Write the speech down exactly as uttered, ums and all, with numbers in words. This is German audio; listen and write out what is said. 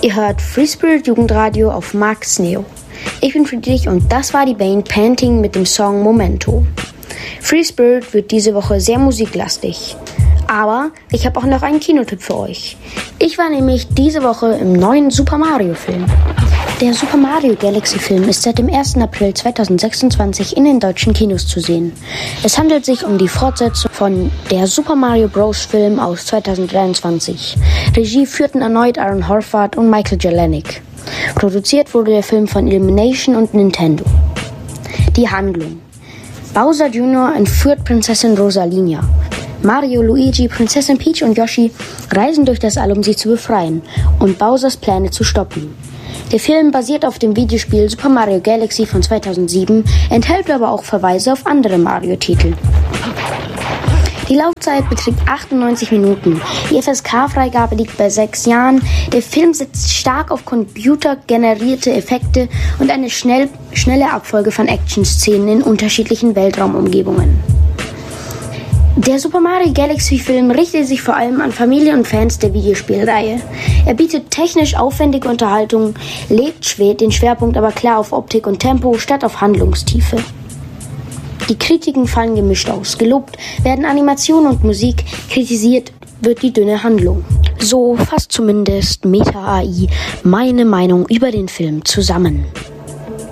Ihr hört Free Spirit Jugendradio auf Max Neo. Ich bin Friedrich und das war die Band Panting mit dem Song Momento. Free Spirit wird diese Woche sehr musiklastig. Aber ich habe auch noch einen Kinotipp für euch. Ich war nämlich diese Woche im neuen Super Mario Film. Der Super Mario Galaxy Film ist seit dem ersten April zweitausendsechsundzwanzig in den deutschen Kinos zu sehen. Es handelt sich um die Fortsetzung von der Super Mario Bros. Film aus zweitausenddreiundzwanzig. Regie führten erneut Aaron Horvath und Michael Jelenic. Produziert wurde der Film von Illumination und Nintendo. Die Handlung: Bowser Junior entführt Prinzessin Rosalina. Mario, Luigi, Prinzessin Peach und Yoshi reisen durch das All, um sie zu befreien und Bowsers Pläne zu stoppen. Der Film basiert auf dem Videospiel Super Mario Galaxy von zweitausendsieben, enthält aber auch Verweise auf andere Mario-Titel. Die Laufzeit beträgt achtundneunzig Minuten. Die F S K-Freigabe liegt bei sechs Jahren. Der Film setzt stark auf computergenerierte Effekte und eine schnell, schnelle Abfolge von Action-Szenen in unterschiedlichen Weltraumumgebungen. Der Super Mario Galaxy Film richtet sich vor allem an Familien und Fans der Videospielreihe. Er bietet technisch aufwendige Unterhaltung, legt schwer den Schwerpunkt aber klar auf Optik und Tempo statt auf Handlungstiefe. Die Kritiken fallen gemischt aus. Gelobt werden Animation und Musik, kritisiert wird die dünne Handlung. So fasst zumindest Meta A I meine Meinung über den Film zusammen.